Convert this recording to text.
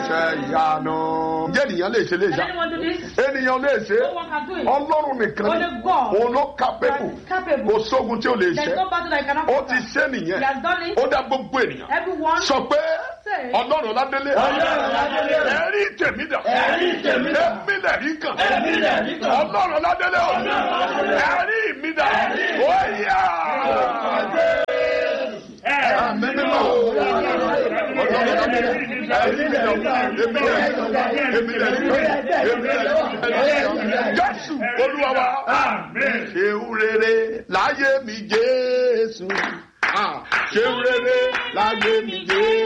iṣẹ́ ìyanu. Ǹjẹ́ ènìyàn lè ṣe lè ṣá? Ènìyàn lè ṣe. Ọlọ́run nìkan òun ló kápẹ́bù. Kò sógun tí ó lè ṣe. Ó ti ṣe nìyẹn. Ó dá gbogbo ènìyàn. Sọ pé Ọlọ́run Ọládélé. Ẹ̀rí tèmi dà. Èmi lẹ̀ rí kan. Ọlọ́run Ọládélé o. Ẹ̀rí mi dà. Ó yá. Jésù Olúwa wa. Ṣeun rere láyé mi Jésù. Ṣeun rere láyé mi Jésù.